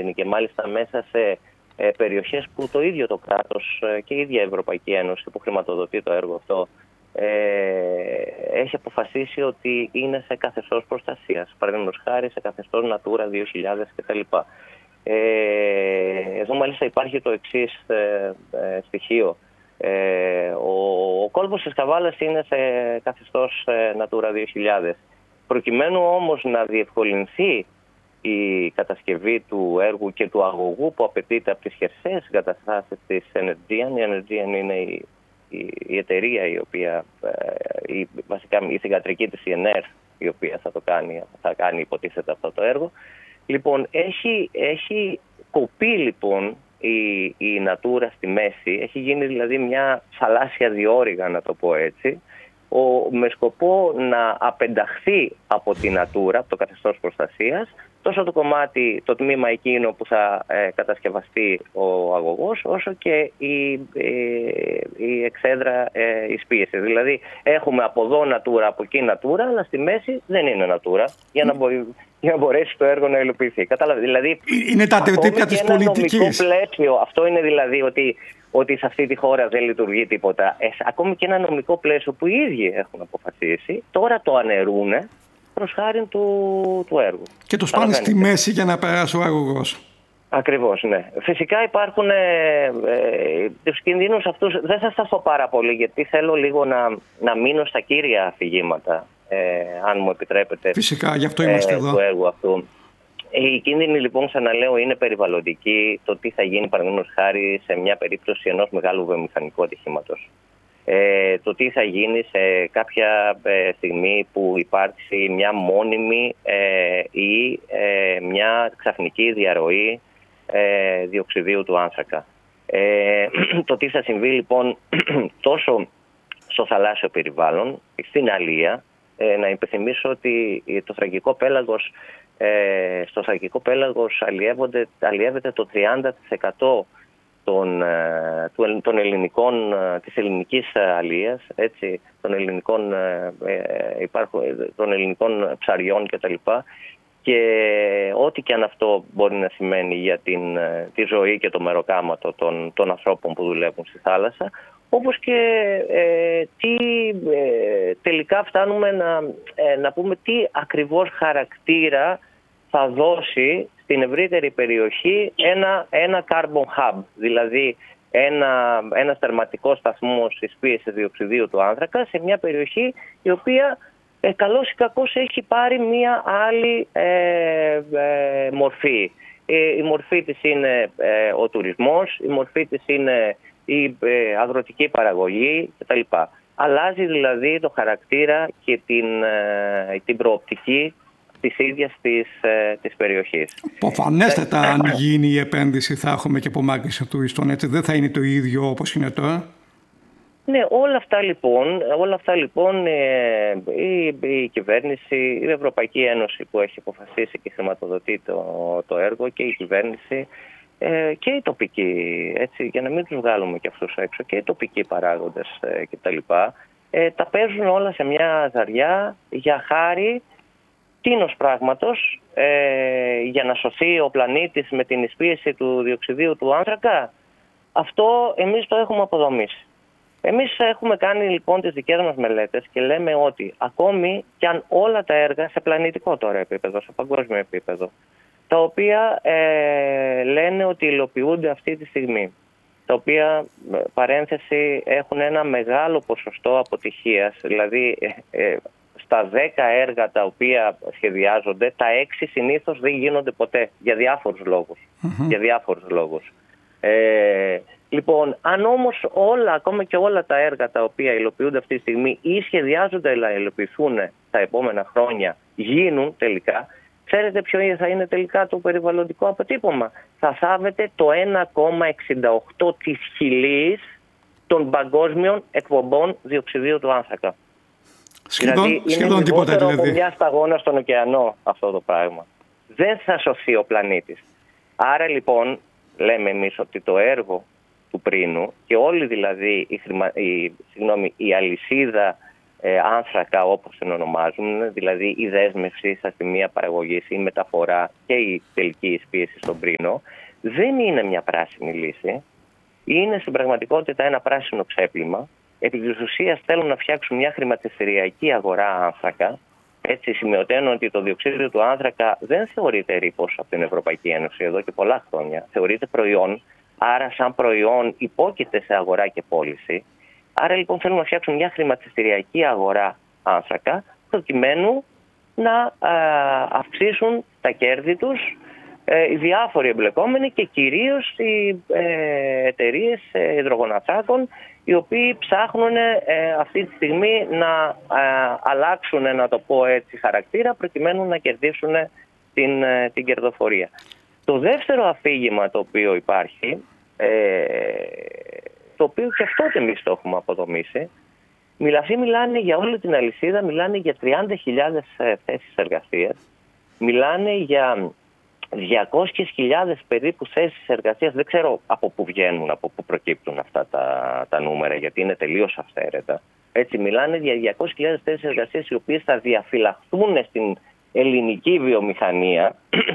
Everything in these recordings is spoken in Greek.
γίνει, και μάλιστα μέσα σε περιοχές που το ίδιο το κράτος και η ίδια η Ευρωπαϊκή Ένωση που χρηματοδοτεί το έργο αυτό έχει αποφασίσει ότι είναι σε καθεστώς προστασίας, παραδείγματος χάρη σε καθεστώς Natura 2000 κτλ. Εδώ μάλιστα υπάρχει το εξής στοιχείο. Ο κόλπος της Καβάλας είναι σε καθεστώς Natura 2000. Προκειμένου όμως να διευκολυνθεί η κατασκευή του έργου και του αγωγού που απαιτείται από τις χερσαίες εγκαταστάσεις της Energean. Η Energean είναι η εταιρεία η οποία, βασικά η θυγατρική της ΕΝΕΡ, η οποία θα κάνει υποτίθεται αυτό το έργο. Λοιπόν, έχει κοπεί λοιπόν η Natura στη μέση, έχει γίνει δηλαδή μια θαλάσσια διόρυγα, να το πω έτσι, με σκοπό να απενταχθεί από την Natura, από το καθεστώς προστασίας, τόσο το τμήμα εκείνο που θα κατασκευαστεί ο αγωγός, όσο και η εξέδρα εισπίεση. Δηλαδή έχουμε από εδώ Natura, από εκεί Natura, αλλά στη μέση δεν είναι Natura, για να μπορέσει το έργο να υλοποιηθεί. Κατάλαβε, δηλαδή, είναι τα τερτύπια της πολιτικής. Αυτό είναι δηλαδή ότι σε αυτή τη χώρα δεν λειτουργεί τίποτα. Ακόμη και ένα νομικό πλαίσιο που οι ίδιοι έχουν αποφασίσει, τώρα το αναιρούν προς χάριν του έργου. Και το σπάνε στη μέση για να περάσει ο αγωγός. Ακριβώς, ναι. Φυσικά υπάρχουν τους κινδύνους αυτούς. Δεν θα σταθώ πάρα πολύ, γιατί θέλω λίγο να μείνω στα κύρια αφηγήματα, αν μου επιτρέπετε. Φυσικά, γι' αυτό είμαστε εδώ. Του έργου αυτού. Οι κίνδυνοι λοιπόν, ξαναλέω, είναι περιβαλλοντικοί. Το τι θα γίνει, παραδείγματος χάρη, σε μια περίπτωση ενός μεγάλου βιομηχανικού ατυχήματος. Το τι θα γίνει σε κάποια στιγμή που υπάρξει μια μόνιμη ή μια ξαφνική διαρροή διοξιδίου του άνθρακα. Το τι θα συμβεί λοιπόν τόσο στο θαλάσσιο περιβάλλον, στην αλία. Να υπενθυμίσω ότι το θρακικό πέλαγος, στο θρακικό πέλαγος αλλιεύεται το 30% της ελληνικής αλίας, έτσι, των ελληνικών ψαριών κτλ. Και ό,τι και αν αυτό μπορεί να σημαίνει για τη ζωή και το μεροκάματο των ανθρώπων που δουλεύουν στη θάλασσα, όπως και τελικά φτάνουμε να πούμε τι ακριβώς χαρακτήρα θα δώσει στην ευρύτερη περιοχή ένα carbon hub, δηλαδή ένα τερματικό σταθμό εισπίεσης διοξιδίου του άνθρακα σε μια περιοχή η οποία καλώς ή κακώς έχει πάρει μια άλλη μορφή. Η μορφή της είναι ο τουρισμός, η μορφή της είναι η αγροτική παραγωγή κτλ. Αλλάζει δηλαδή το χαρακτήρα και την προοπτική της ίδιας της περιοχής. Προφανέστατα, αν γίνει η επένδυση, θα έχουμε και απομάκρυνση τουριστών, έτσι δεν θα είναι το ίδιο όπως είναι τώρα. Ναι, όλα αυτά λοιπόν η κυβέρνηση, η Ευρωπαϊκή Ένωση που έχει αποφασίσει και χρηματοδοτεί το έργο, και η κυβέρνηση και οι τοπικοί, έτσι, για να μην τους βγάλουμε και αυτούς έξω, και οι τοπικοί παράγοντες κτλ. Τα παίζουν όλα σε μια ζαριά για χάρη τίνος πράγματος, για να σωθεί ο πλανήτης με την εισπίεση του διοξιδίου του άνθρακα. Αυτό εμείς το έχουμε αποδομήσει. Εμείς έχουμε κάνει λοιπόν τις δικές μας μελέτες και λέμε ότι ακόμη κι αν όλα τα έργα σε πλανητικό τώρα επίπεδο, σε παγκόσμιο επίπεδο, τα οποία λένε ότι υλοποιούνται αυτή τη στιγμή, τα οποία, παρένθεση, έχουν ένα μεγάλο ποσοστό αποτυχίας, δηλαδή στα 10 έργα τα οποία σχεδιάζονται, τα 6 συνήθως δεν γίνονται ποτέ, για διάφορους λόγους. Λοιπόν, αν όμως ακόμα και όλα τα έργα τα οποία υλοποιούνται αυτή τη στιγμή ή σχεδιάζονται να υλοποιηθούν τα επόμενα χρόνια, γίνουν τελικά, ξέρετε ποιο θα είναι τελικά το περιβαλλοντικό αποτύπωμα? Θα θάβετε το 1,68 της χιλής των παγκόσμιων εκπομπών διοξιδίου του άνθρακα. Σχεδόν τίποτα δηλαδή. Από μια σταγόνα στον ωκεανό αυτό το πράγμα. Δεν θα σωθεί ο πλανήτης. Άρα λοιπόν λέμε εμείς ότι το έργο του Πρίνου και όλη δηλαδή η αλυσίδα άνθρακα, όπως την ονομάζουν, δηλαδή η δέσμευση στα σημεία παραγωγής, η μεταφορά και η τελική εισπίεση στον πρίνο, δεν είναι μια πράσινη λύση. Είναι στην πραγματικότητα ένα πράσινο ξέπλυμα. Επί της ουσίας θέλουν να φτιάξουν μια χρηματιστηριακή αγορά άνθρακα. Έτσι, σημειωτένω ότι το διοξείδιο του άνθρακα δεν θεωρείται ρήπος από την Ευρωπαϊκή Ένωση εδώ και πολλά χρόνια. Θεωρείται προϊόν, άρα σαν προϊόν υπόκειται σε αγορά και πώληση. Άρα λοιπόν θέλουν να φτιάξουν μια χρηματιστηριακή αγορά άνθρακα, προκειμένου να αυξήσουν τα κέρδη τους οι διάφοροι εμπλεκόμενοι και κυρίως οι εταιρείες υδρογοναθράκων, οι οποίοι ψάχνουν αυτή τη στιγμή να αλλάξουν, να το πω έτσι, χαρακτήρα, προκειμένου να κερδίσουν την κερδοφορία. Το δεύτερο αφήγημα το οποίο υπάρχει, το οποίο και αυτό εμείς το έχουμε αποδομήσει, μιλάνε για όλη την αλυσίδα, μιλάνε για 30.000 θέσεις εργασίας, μιλάνε για 200.000 περίπου θέσεις εργασίας. Δεν ξέρω από πού βγαίνουν, από πού προκύπτουν αυτά τα νούμερα, γιατί είναι τελείως αυθαίρετα. Έτσι, μιλάνε για 200.000 θέσεις εργασίας, οι οποίες θα διαφυλαχθούν στην ελληνική βιομηχανία,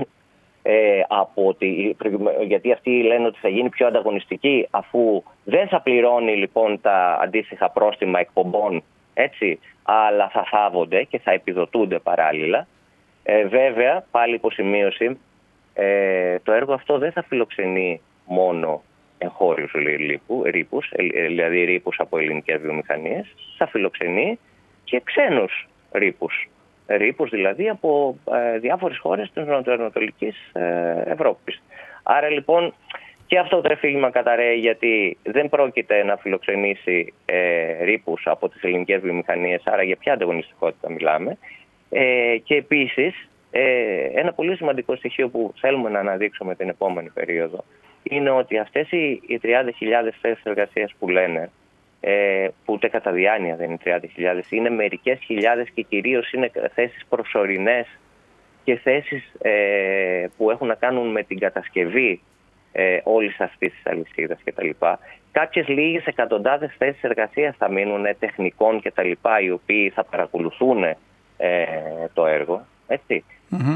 γιατί αυτοί λένε ότι θα γίνει πιο ανταγωνιστική, αφού δεν θα πληρώνει λοιπόν τα αντίστοιχα πρόστιμα εκπομπών, έτσι, αλλά θα θάβονται και θα επιδοτούνται παράλληλα. Βέβαια, πάλι υποσημείωση, το έργο αυτό δεν θα φιλοξενεί μόνο εγχώριους ρήπους, δηλαδή ρήπους από ελληνικές βιομηχανίες, θα φιλοξενεί και ξένους ρήπους. Ρήπους δηλαδή από διάφορες χώρες της Νοτιοανατολικής Ευρώπης. Άρα λοιπόν και αυτό το αφήγημα καταραίει, γιατί δεν πρόκειται να φιλοξενήσει ρήπους από τις ελληνικές βιομηχανίες, άρα για ποια ανταγωνιστικότητα μιλάμε. Και επίσης ένα πολύ σημαντικό στοιχείο που θέλουμε να αναδείξουμε την επόμενη περίοδο είναι ότι αυτές οι 30.000 θέσεις εργασίας που λένε, που ούτε κατά διάνοια δεν είναι 30.000, είναι μερικές χιλιάδες και κυρίως είναι θέσεις προσωρινές και θέσεις που έχουν να κάνουν με την κατασκευή όλης αυτής της αλυσίδας κτλ. Κάποιες λίγες εκατοντάδες θέσεις εργασίας θα μείνουν τεχνικών κτλ, οι οποίοι θα παρακολουθούν το έργο. Έτσι.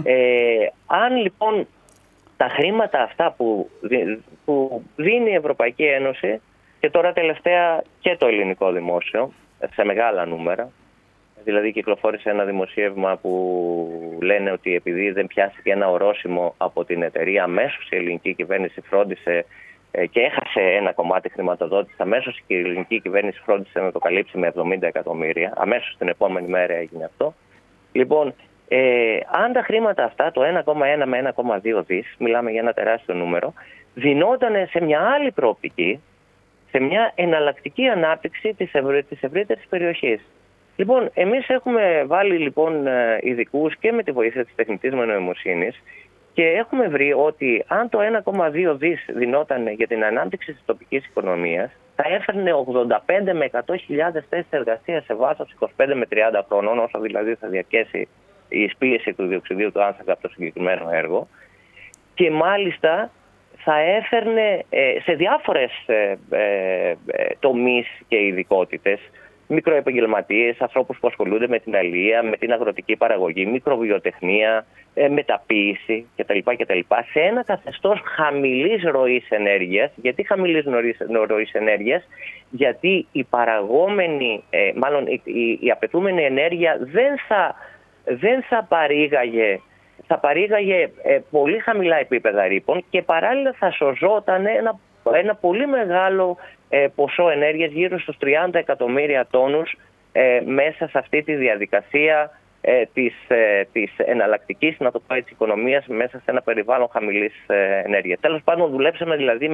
Αν λοιπόν τα χρήματα αυτά που δίνει η Ευρωπαϊκή Ένωση και τώρα τελευταία και το ελληνικό δημόσιο σε μεγάλα νούμερα, δηλαδή κυκλοφόρησε ένα δημοσίευμα που λένε ότι επειδή δεν πιάστηκε ένα ορόσημο από την εταιρεία, αμέσως η ελληνική κυβέρνηση φρόντισε και έχασε ένα κομμάτι χρηματοδότηση, αμέσως η ελληνική κυβέρνηση φρόντισε να το καλύψει με 70 εκατομμύρια, αμέσως την επόμενη μέρα έγινε αυτό. Λοιπόν, αν τα χρήματα αυτά, το 1,1 με 1,2 δις, μιλάμε για ένα τεράστιο νούμερο, δινόταν σε μια άλλη προοπτική, σε μια εναλλακτική ανάπτυξη της ευρύτερης περιοχής. Λοιπόν, εμείς έχουμε βάλει λοιπόν ειδικούς και με τη βοήθεια της τεχνητής νοημοσύνης και έχουμε βρει ότι αν το 1,2 δις δινόταν για την ανάπτυξη της τοπικής οικονομίας, θα έφερνε 85 με 100.000 θέσεις εργασίας σε βάθος 25 με 30 χρονών, όσο δηλαδή θα διαρκέσει η εισπίεση του διοξιδίου του άνθρακα από το συγκεκριμένο έργο, και μάλιστα θα έφερνε σε διάφορες τομείς και ειδικότητες, μικροεπαγγελματίες, ανθρώπους που ασχολούνται με την αλεία, με την αγροτική παραγωγή, μικροβιοτεχνία, μεταποίηση κτλ. Σε ένα καθεστώς χαμηλής ροής ενέργειας. Γιατί χαμηλής ροής ενέργειας? Γιατί η παραγόμενη, η απαιτούμενη ενέργεια δεν θα παρήγαγε πολύ χαμηλά επίπεδα ρήπων και παράλληλα θα σωζόταν ένα πολύ μεγάλο ποσό ενέργειας, γύρω στους 30 εκατομμύρια τόνους, μέσα σε αυτή τη διαδικασία της εναλλακτικής, να το πω έτσι, οικονομίας, μέσα σε ένα περιβάλλον χαμηλής ενέργειας. Τέλος πάντων, δουλέψαμε δηλαδή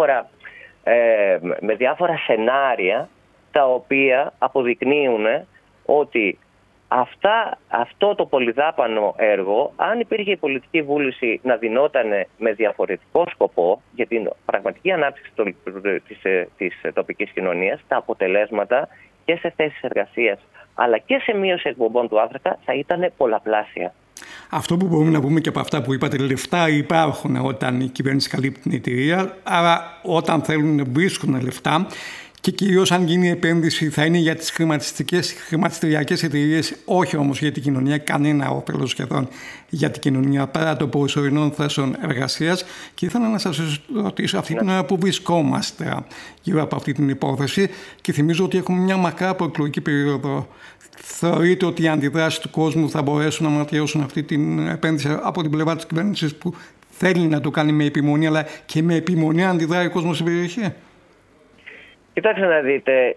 με διάφορα σενάρια, τα οποία αποδεικνύουν ότι αυτό το πολυδάπανο έργο, αν υπήρχε η πολιτική βούληση να δινόταν με διαφορετικό σκοπό για την πραγματική ανάπτυξη της τοπικής κοινωνίας, τα αποτελέσματα και σε θέσεις εργασίας αλλά και σε μείωση εκπομπών του άνθρακα θα ήταν πολλαπλάσια. Αυτό που μπορούμε να πούμε και από αυτά που είπατε, λεφτά υπάρχουν όταν η κυβέρνηση καλύπτει την εταιρεία, άρα όταν θέλουν να βρίσκουν λεφτά. Και κυρίως αν γίνει η επένδυση θα είναι για τις χρηματιστηριακές εταιρείες, όχι όμως για την κοινωνία, κανένα όφελος σχεδόν για την κοινωνία πέρα των προσωρινών θέσεων εργασίας. Και ήθελα να σας ρωτήσω αυτή την ώρα που βρισκόμαστε γύρω από αυτή την υπόθεση και θυμίζω ότι έχουμε μια μακρά προεκλογική περίοδο. Θεωρείτε ότι οι αντιδράσεις του κόσμου θα μπορέσουν να ματιώσουν αυτή την επένδυση από την πλευρά της κυβέρνησης που θέλει να το κάνει με επιμονή, αλλά και με επιμονή αντιδράει ο κόσμος στην περιοχή? Κοιτάξτε να δείτε,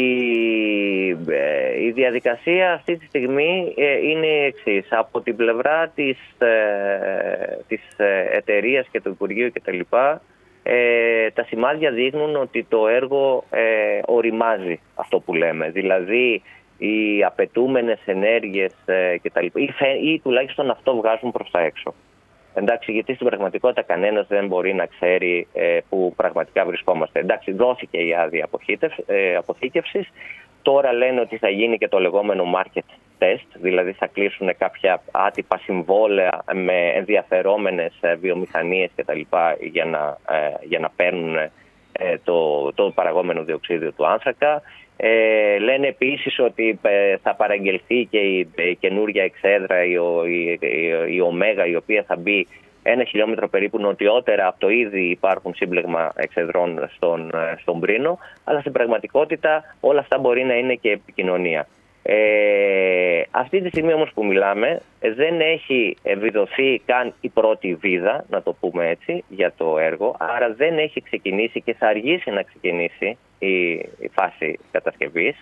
η διαδικασία αυτή τη στιγμή είναι η εξής. Από την πλευρά της εταιρείας και του Υπουργείου κτλ. Τα σημάδια δείχνουν ότι το έργο οριμάζει, αυτό που λέμε. Δηλαδή οι απαιτούμενες ενέργειες κτλ. Ή τουλάχιστον αυτό βγάζουν προς τα έξω. Εντάξει, γιατί στην πραγματικότητα κανένας δεν μπορεί να ξέρει που πραγματικά βρισκόμαστε. Εντάξει, δόθηκε η άδεια αποθήκευσης. Τώρα λένε ότι θα γίνει και το λεγόμενο market test, δηλαδή θα κλείσουν κάποια άτυπα συμβόλαια με ενδιαφερόμενες βιομηχανίες κτλ. Για να παίρνουν το παραγόμενο διοξείδιο του άνθρακα. Λένε επίσης ότι θα παραγγελθεί και η καινούρια εξέδρα, η Ωμέγα, η οποία θα μπει 1 χιλιόμετρο περίπου νοτιότερα από το ήδη υπάρχουν σύμπλεγμα εξεδρών στον Πρίνο, αλλά στην πραγματικότητα όλα αυτά μπορεί να είναι και επικοινωνία. Αυτή τη στιγμή όμως που μιλάμε δεν έχει ευηδοθεί καν η πρώτη βίδα, να το πούμε έτσι, για το έργο, άρα δεν έχει ξεκινήσει και θα αργήσει να ξεκινήσει η φάση κατασκευής.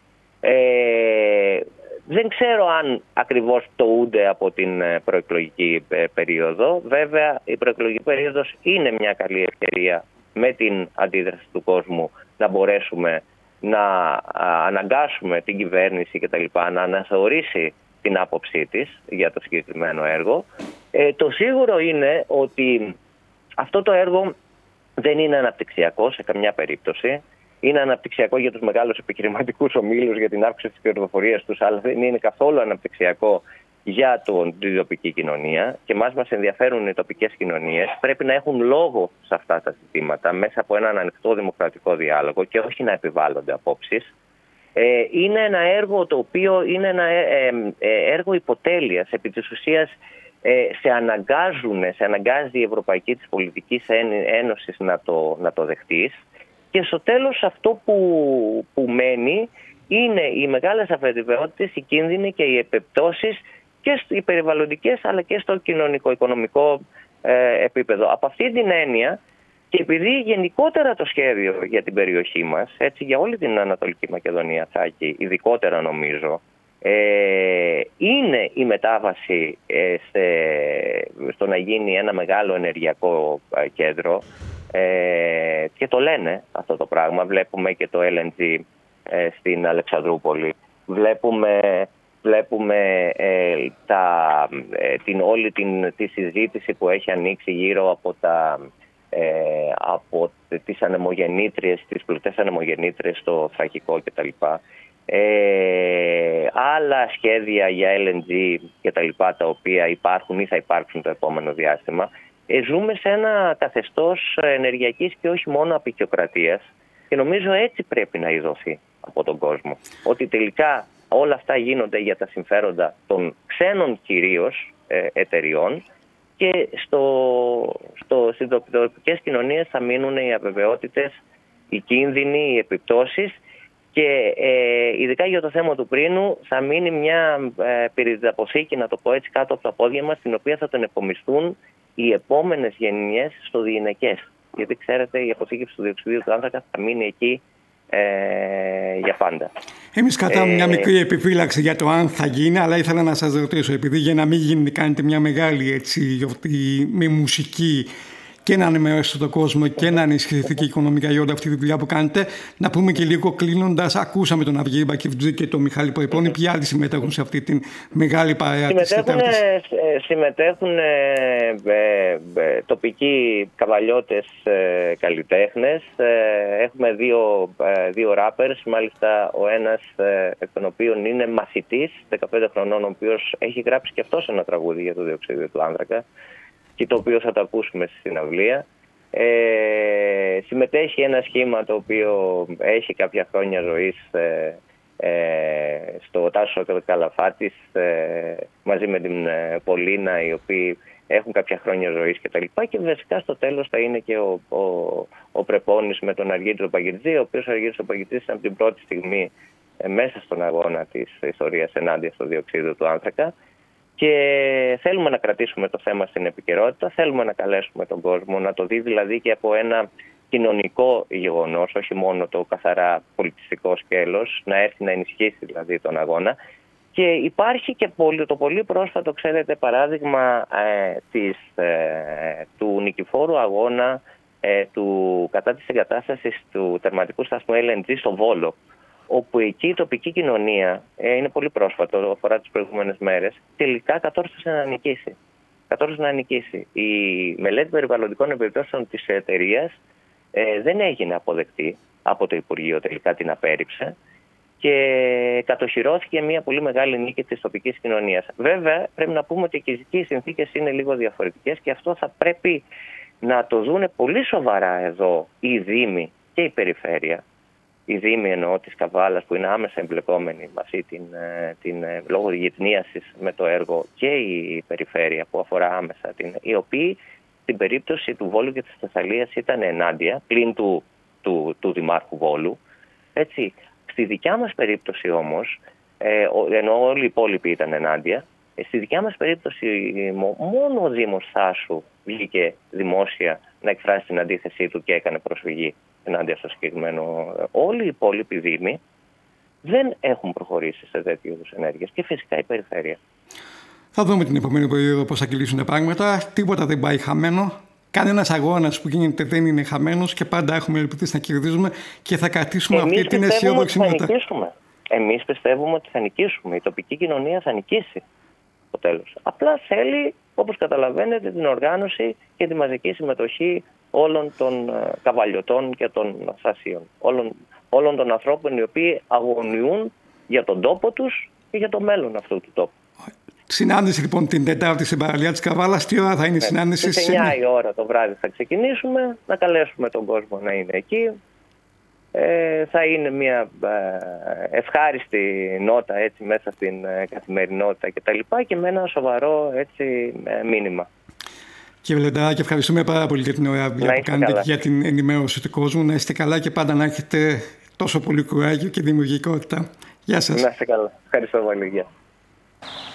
Δεν ξέρω αν ακριβώς πτωούνται από την προεκλογική περίοδο. Βέβαια η προεκλογική περίοδος είναι μια καλή ευκαιρία με την αντίδραση του κόσμου να μπορέσουμε να αναγκάσουμε την κυβέρνηση και τα λοιπά να αναθεωρήσει την άποψή της για το συγκεκριμένο έργο. Το σίγουρο είναι ότι αυτό το έργο δεν είναι αναπτυξιακό σε καμιά περίπτωση. Είναι αναπτυξιακό για τους μεγάλους επιχειρηματικούς ομίλους, για την αύξηση της κερδοφορίας τους, αλλά δεν είναι καθόλου αναπτυξιακό για την τοπική κοινωνία. Και μας ενδιαφέρουν οι τοπικές κοινωνίες. Πρέπει να έχουν λόγο σε αυτά τα ζητήματα μέσα από έναν ανοιχτό δημοκρατικό διάλογο και όχι να επιβάλλονται απόψεις. Είναι ένα έργο το οποίο είναι ένα έργο υποτέλειας. Επί της ουσίας σε αναγκάζει η Ευρωπαϊκή της Πολιτικής Ένωσης να το δεχτείς. Και στο τέλος αυτό που μένει είναι οι μεγάλες αβεβαιότητες, οι κίνδυνοι και οι επιπτώσεις και οι περιβαλλοντικές αλλά και στο κοινωνικό-οικονομικό επίπεδο. Από αυτή την έννοια και επειδή γενικότερα το σχέδιο για την περιοχή μας, έτσι για όλη την Ανατολική Μακεδονία, Θάκη, ειδικότερα νομίζω, είναι η μετάβαση στο να γίνει ένα μεγάλο ενεργειακό κέντρο. Και το λένε αυτό το πράγμα. Βλέπουμε και το LNG στην Αλεξανδρούπολη. Βλέπουμε όλη τη συζήτηση που έχει ανοίξει γύρω από τις ανεμογεννήτριες, τις πλωτές ανεμογεννήτριες στο Θρακικό κτλ. Άλλα σχέδια για LNG κτλ. Τα οποία υπάρχουν ή θα υπάρξουν το επόμενο διάστημα. Ζούμε σε ένα καθεστώς ενεργειακής και όχι μόνο απεικιοκρατίας και νομίζω έτσι πρέπει να ειδωθεί από τον κόσμο. Ότι τελικά όλα αυτά γίνονται για τα συμφέροντα των ξένων κυρίως εταιριών και στις τοπικές κοινωνίες θα μείνουν οι αβεβαιότητες, οι κίνδυνοι, οι επιπτώσεις και ειδικά για το θέμα του Πρίνου θα μείνει μια πυρηδαποθήκη, να το πω έτσι, κάτω από τα πόδια μας, την οποία θα τον επομισθούν οι επόμενες γενιές στο διηνεκές. Γιατί ξέρετε, η αποθήκευση του διοξειδίου του άνθρακα θα μείνει εκεί για πάντα. Εμείς κρατάμε μια μικρή επιφύλαξη για το αν θα γίνει, αλλά ήθελα να σας ρωτήσω, επειδή για να μην γίνει, κάνετε μια μεγάλη γιορτή με μουσική και να ενημερώσετε τον κόσμο και να ενισχυθεί και οικονομικά για όλη αυτή τη δουλειά που κάνετε. Να πούμε και λίγο κλείνοντας, ακούσαμε τον Αυγή Μπακιβτζή και τον Μιχάλη Προϋπώνη. Ποιοι άλλοι συμμετέχουν σε αυτή τη μεγάλη παρέα της Τετάρτης? Συμμετέχουν τοπικοί καβαλιώτες καλλιτέχνες. Έχουμε δύο rappers, μάλιστα ο ένας εκ των οποίων είναι μαθητής, 15 χρονών, ο οποίος έχει γράψει και αυτός ένα τραγούδι για το διοξείδιο του άνθρακα και το οποίο θα το ακούσουμε στη συναυλία. Συμμετέχει ένα σχήμα το οποίο έχει κάποια χρόνια ζωής στο Τάσο Καλαφάτης μαζί με την Πολίνα, οι οποίοι έχουν κάποια χρόνια ζωής κτλ. Και βασικά στο τέλος θα είναι και ο Πρεπόνης με τον Αργύριο Παγκητζή, ο οποίος ο Αργύριος Παγκητζής ήταν από την πρώτη στιγμή μέσα στον αγώνα της ιστορίας ενάντια στο διοξείδιο του άνθρακα. Και θέλουμε να κρατήσουμε το θέμα στην επικαιρότητα, θέλουμε να καλέσουμε τον κόσμο να το δει δηλαδή και από ένα κοινωνικό γεγονός, όχι μόνο το καθαρά πολιτιστικό σκέλος, να έρθει να ενισχύσει δηλαδή τον αγώνα. Και υπάρχει και το πολύ πρόσφατο, ξέρετε, παράδειγμα του νικηφόρου αγώνα κατά της εγκατάστασης του τερματικού σταθμού LNG στο Βόλο, όπου εκεί η τοπική κοινωνία, είναι πολύ πρόσφατο, αφορά τις προηγούμενες μέρες, τελικά κατόρθωσε να νικήσει. Η μελέτη περιβαλλοντικών επιπτώσεων της εταιρείας δεν έγινε αποδεκτή από το Υπουργείο, τελικά την απέρριψε και κατοχυρώθηκε μια πολύ μεγάλη νίκη της τοπικής κοινωνίας. Βέβαια, πρέπει να πούμε ότι και οι συνθήκες είναι λίγο διαφορετικές και αυτό θα πρέπει να το δούνε πολύ σοβαρά εδώ οι Δήμοι και η Περιφέρεια. Οι Δήμοι εννοώ της Καβάλας που είναι άμεσα εμπλεκόμενοι με αυτή την λόγω γυτνίασης με το έργο, και η Περιφέρεια που αφορά άμεσα οι οποίοι στην περίπτωση του Βόλου και της Θεσσαλίας ήταν ενάντια, πλην του Δημάρχου Βόλου. Έτσι. Στη δικιά μας περίπτωση όμως, ενώ όλοι οι υπόλοιποι ήταν ενάντια, στη δικιά μας περίπτωση μόνο ο Δήμος Θάσου βγήκε δημόσια να εκφράσει την αντίθεσή του και έκανε προσφυγή ενάντια στο συγκεκριμένο. Όλοι οι υπόλοιποι Δήμοι δεν έχουν προχωρήσει σε τέτοιου είδους ενέργειες και φυσικά η Περιφέρεια. Θα δούμε την επόμενη περίοδο πώς θα κυλήσουν τα πράγματα. Τίποτα δεν πάει χαμένο. Κανένας αγώνας που γίνεται δεν είναι χαμένος και πάντα έχουμε ελπίσει να κερδίζουμε και θα κρατήσουμε αυτή την αισιόδοξη νότα. Εμείς πιστεύουμε ότι θα νικήσουμε. Η τοπική κοινωνία θα νικήσει στο τέλος. Απλά θέλει, όπως καταλαβαίνετε, την οργάνωση και τη μαζική συμμετοχή όλων των καβαλιωτών και των θασίων. Όλων των ανθρώπων οι οποίοι αγωνιούν για τον τόπο τους και για το μέλλον αυτού του τόπου. Συνάντηση λοιπόν την Τετάρτη στην παραλία της Καβάλας. Τι ώρα θα είναι η συνάντηση? Στις 9 η ώρα το βράδυ θα ξεκινήσουμε. Να καλέσουμε τον κόσμο να είναι εκεί. Θα είναι μια ευχάριστη νότα έτσι, μέσα στην καθημερινότητα κτλ. Και με ένα σοβαρό έτσι, μήνυμα. Κύριε Βλενταράκη, ευχαριστούμε πάρα πολύ για την ωραία δουλειά που κάνετε και για την ενημέρωση του κόσμου. Να είστε καλά και πάντα να έχετε τόσο πολύ κουράγιο και δημιουργικότητα. Γεια σας. Να είστε καλά. Ευχαριστώ πολύ.